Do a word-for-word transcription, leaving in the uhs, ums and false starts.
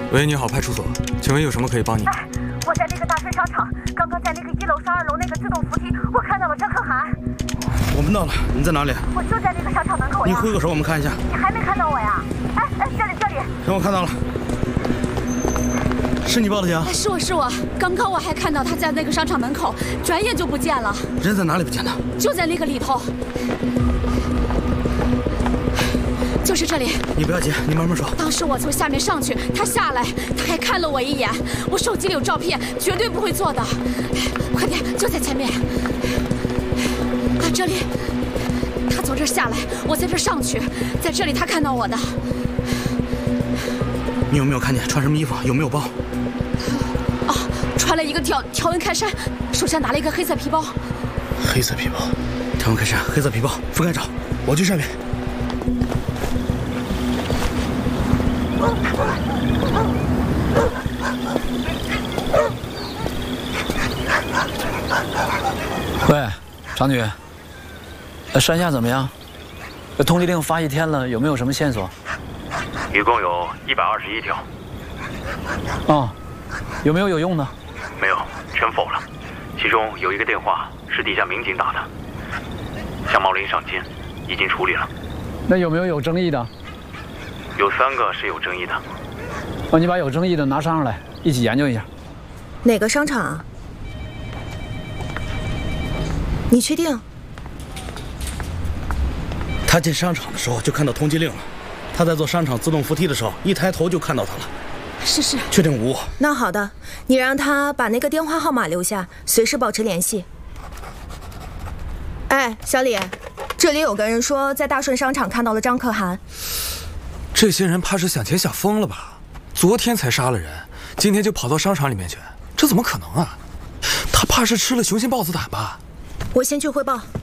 喂，你好，派出所，请问有什么可以帮你？ 哎，我在那个大顺商场，刚刚在那个一楼上二楼那个自动扶梯，我看到了张可涵。 我们到了，你在哪里？ 我就在那个商场门口呀。 你挥个手，我们看一下。 你还没看到我呀？哎哎，这里这里。 行，我看到了。是你报的警？ 是我是我，刚刚我还看到他在那个商场门口，转眼就不见了。 人在哪里不见的？ 就在那个里头。就是这里。 你不要急，你慢慢说。 当时我从下面上去，他下来，他还看了我一眼。我手机里有照片，绝对不会做的。快点，就在前面。啊，这里。他从这儿下来，我在这儿上去，在这里他看到我的。 你有没有看见穿什么衣服？有没有包？ 哦，穿了一个条条纹开衫，手上拿了一个黑色皮包。 黑色皮包，条纹开衫，黑色皮包，覆盖找，我去上面。 喂，常女，呃，山下怎么样？通缉令发一天了，有没有什么线索？ 一共有一百二十一条。 哦，有没有有用的？ 没有，全否了。其中有一个电话是地下民警打的，向茂林上监，已经处理了。 那有没有有争议的？ 有三个是有争议的。 哦，你把有争议的拿上来，一起研究一下。 哪个商场啊？你确定？ 他进商场的时候就看到通缉令了，他在坐商场自动扶梯的时候，一抬头就看到他了。 是是， 确定无误。 那好的，你让他把那个电话号码留下，随时保持联系。哎，小李，这里有个人说在大顺商场看到了张可涵。 这些人怕是想钱想疯了吧？昨天才杀了人，今天就跑到商场里面去，这怎么可能啊？他怕是吃了雄心豹子胆吧？ 我先去汇报。